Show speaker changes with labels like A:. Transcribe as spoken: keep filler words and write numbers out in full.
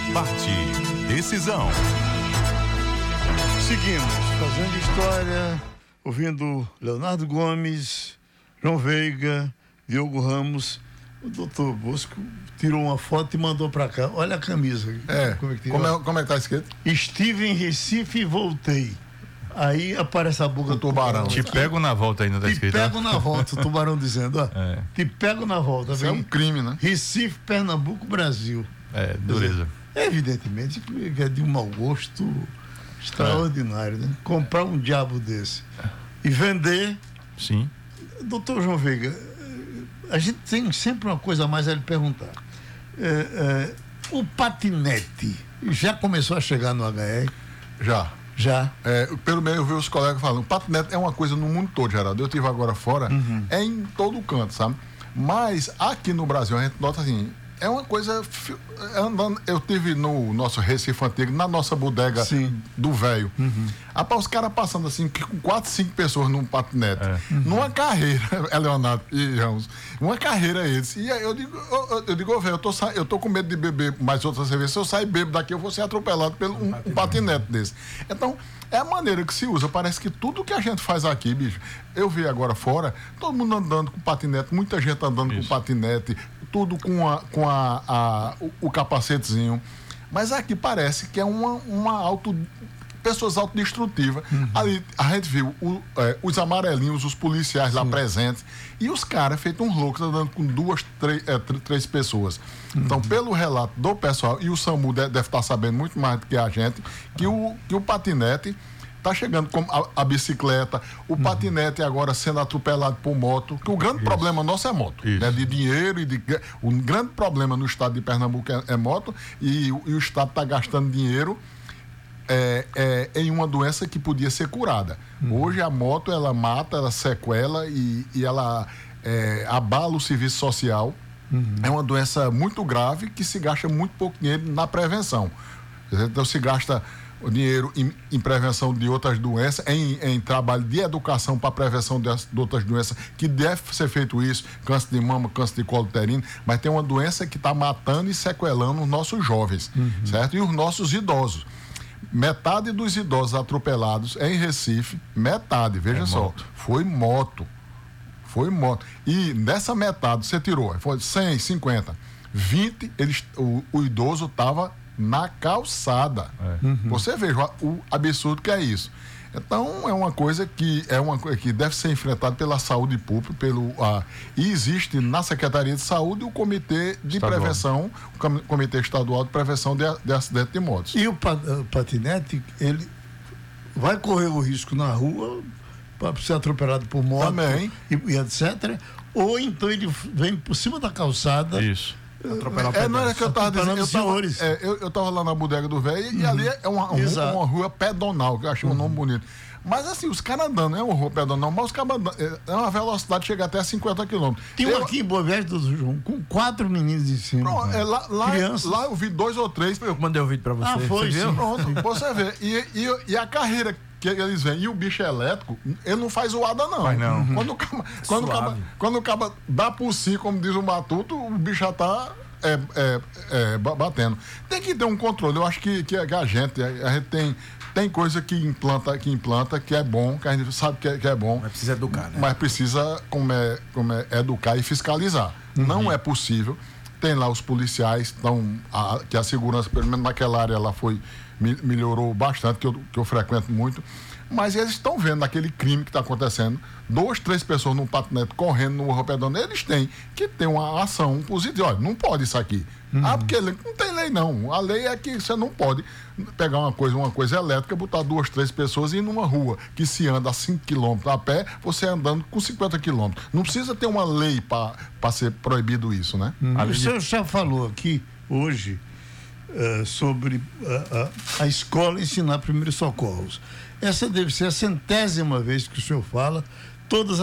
A: Parte. Decisão.
B: Seguimos fazendo história, ouvindo Leonardo Gomes, João Veiga, Diogo Ramos. O doutor Bosco tirou uma foto e mandou para cá. Olha a camisa.
C: É, como é que como é, como é que tá escrito?
B: Estive em Recife e voltei. Aí aparece a boca
C: do tubarão.
A: Te pego na volta ainda, tá
B: Te
A: escrito.
B: Te pego na volta, o tubarão dizendo, ó. É. Te pego na volta.
C: Isso é um crime, né?
B: Recife, Pernambuco, Brasil.
A: É, dureza.
B: É, evidentemente que é de um mau gosto extraordinário, né? Comprar um diabo desse e vender.
A: Sim.
B: Doutor João Veiga, a gente tem sempre uma coisa a mais a lhe perguntar. É, é, o patinete já começou a chegar no H R?
C: Já.
B: Já.
C: É, pelo menos eu vi os colegas falando, patinete é uma coisa no mundo todo, Geraldo. Eu estive agora fora, uhum. é em todo canto, sabe? Mas aqui no Brasil a gente nota assim, é uma coisa. Andando, eu tive no nosso Recife Antigo, na nossa bodega Sim. do velho. Uhum. Rapaz, os caras passando assim, com quatro, cinco pessoas num patinete. É. Uhum. Numa carreira, é Leonardo e Ramos. Uma carreira eles. E aí eu digo, eu, eu digo, ô velho, eu tô, eu tô com medo de beber mais outra cerveja. Se eu sair bebo daqui, eu vou ser atropelado por um, um patinete desse. Então, é a maneira que se usa. Parece que tudo que a gente faz aqui, bicho, eu vi agora fora, todo mundo andando com patinete, muita gente andando Isso. com patinete, tudo com, a, com a, a, o, o capacetezinho. Mas aqui parece que é uma, uma auto... pessoas autodestrutivas. Uhum. Ali a gente viu o, é, os amarelinhos, os policiais Sim. lá presentes, e os caras feitos uns loucos andando com duas, três, é, três pessoas. Uhum. Então, pelo relato do pessoal, e o SAMU deve, deve estar sabendo muito mais do que a gente, que o, que o patinete está chegando com a, a bicicleta, o uhum. patinete agora sendo atropelado por moto, que o grande Isso. problema nosso é moto, né? De dinheiro e de... O grande problema no estado de Pernambuco é, é moto, e, e o estado está gastando dinheiro É, é, em uma doença que podia ser curada. Uhum. Hoje a moto, ela mata, ela sequela e, e ela é, abala o serviço social. Uhum. É uma doença muito grave que se gasta muito pouco dinheiro na prevenção. Então se gasta o dinheiro em, em prevenção de outras doenças, em, em trabalho de educação para prevenção de, de outras doenças, que deve ser feito isso, câncer de mama, câncer de colo uterino, mas tem uma doença que está matando e sequelando os nossos jovens, uhum. certo? E os nossos idosos. Metade dos idosos atropelados em Recife, metade, veja é só, moto. foi moto. Foi moto. E nessa metade você tirou, foi cem, cinquenta, vinte, eles, o, o idoso estava na calçada. É. Uhum. Você veja o, o absurdo que é isso. Então é uma coisa que é uma coisa que deve ser enfrentada pela saúde pública, pelo a, e existe na Secretaria de Saúde o Comitê de estadual. Prevenção, o Comitê Estadual de Prevenção de, de Acidentes de Motos.
B: E o, o patinete, ele vai correr o risco na rua para ser atropelado por moto
C: Também.
B: E, e etcétera. Ou então ele vem por cima da calçada.
A: Isso.
C: É, não era que eu estava dizendo, eu tava, é, eu, eu tava lá na bodega do velho e uhum. ali é uma, uma, uma rua pedonal, que eu achei uhum. um nome bonito. Mas assim, os caras andando, é uma rua pedonal, mas os caras andando, é uma velocidade que chega até cinquenta quilômetros.
B: Tem um aqui em Boa Viagem do João, com quatro meninos em cima.
C: Pronto, é, lá, lá, lá eu vi dois ou três.
D: Eu mandei o vídeo pra você.
B: Ah, foi,
D: você
B: viu?
C: Pronto, você vê. E, e, e a carreira que eles vêm, e o bicho elétrico, ele não faz zoada, não.
A: Faz não.
C: Uhum. Quando o caba, quando, o caba, quando o caba dá por si, como diz o Matuto, o bicho já tá é, é, é, batendo. Tem que ter um controle. Eu acho que, que a gente, a, a gente tem, tem coisa que implanta, que implanta, que é bom, que a gente sabe que é, que é bom.
D: Mas precisa educar, né?
C: Mas precisa como é, como é, educar e fiscalizar. Uhum. Não é possível. Tem lá os policiais, então, a, que a segurança, pelo menos naquela área, ela foi, melhorou bastante, que eu, que eu frequento muito. Mas eles estão vendo aquele crime que está acontecendo, duas, três pessoas num patinete correndo no rua pedonal, eles têm que ter uma ação positiva. Olha, não pode isso aqui. Uhum. Ah, porque não tem lei não. A lei é que você não pode pegar uma coisa, uma coisa elétrica, botar duas, três pessoas e ir numa rua que se anda a cinco quilômetros a pé, você andando com cinquenta quilômetros. Não precisa ter uma lei para ser proibido isso, né?
B: Uhum. O senhor já falou aqui hoje uh, sobre uh, uh, a escola ensinar primeiros socorros. Essa deve ser a centésima vez que o senhor fala. Todas